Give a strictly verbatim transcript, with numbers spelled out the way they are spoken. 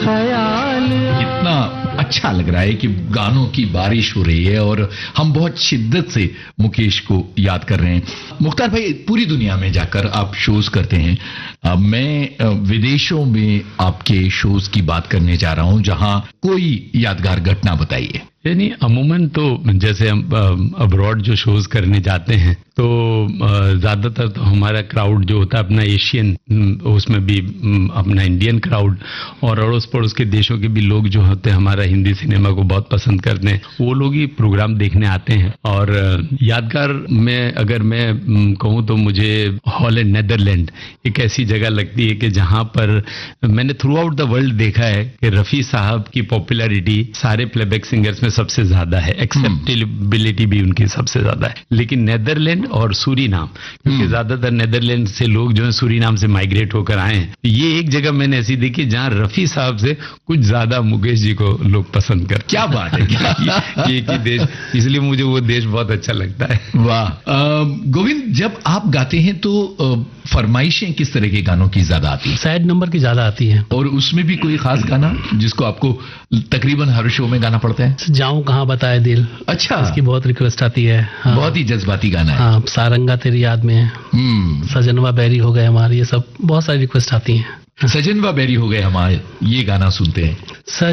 ख्याल। कितना अच्छा लग रहा है कि गानों की बारिश हो रही है और हम बहुत शिद्दत से मुकेश को याद कर रहे हैं। मुख्तार भाई, पूरी दुनिया में जाकर आप शोज करते हैं। अब मैं विदेशों में आपके शोज की बात करने जा रहा हूं, जहां कोई यादगार घटना बताइए। यानी अमूमन तो जैसे हम अब्रॉड जो शोज करने जाते हैं तो ज्यादातर तो हमारा क्राउड जो होता है अपना एशियन, उसमें भी अपना इंडियन क्राउड और अड़ोस पड़ोस के देशों के भी लोग जो होते हैं हमारा हिंदी सिनेमा को बहुत पसंद करते हैं, वो लोग ही प्रोग्राम देखने आते हैं। और यादगार में अगर मैं कहूँ तो मुझे हॉलैंड, नेदरलैंड एक ऐसी जगह लगती है कि जहां पर मैंने थ्रू आउट द वर्ल्ड देखा है कि रफी साहब की पॉपुलैरिटी सारे प्लेबैक सिंगर्स में सबसे ज्यादा है, एक्सेप्टेबिलिटी भी उनकी सबसे ज्यादा है। लेकिन नेदरलैंड और सूरीनाम, क्योंकि ज्यादातर नेदरलैंड से लोग जो है सूरीनाम से माइग्रेट होकर आए हैं, ये एक जगह मैंने ऐसी देखी जहां रफी साहब से कुछ ज्यादा मुकेश जी को लोग पसंद कर। क्या बात है, क्या ये एक ही देश, इसलिए मुझे वो देश बहुत अच्छा लगता है। वाह। गोविंद, जब आप गाते हैं तो फरमाइशें किस तरह के गानों की ज्यादा आती है? सैड नंबर की ज्यादा आती है। और उसमें भी कोई खास गाना जिसको आपको तकरीबन हर शो में गाना पड़ता है? जाऊं कहाँ बताए दिल। अच्छा, इसकी बहुत रिक्वेस्ट आती है। हाँ। बहुत ही जज्बाती गाना है। हाँ, सारंगा तेरी याद में, सजनवा बैरी हो गए हमारे, ये सब बहुत सारी रिक्वेस्ट आती हैं। सजनवा बैरी हो गए हमारे, ये गाना सुनते हैं।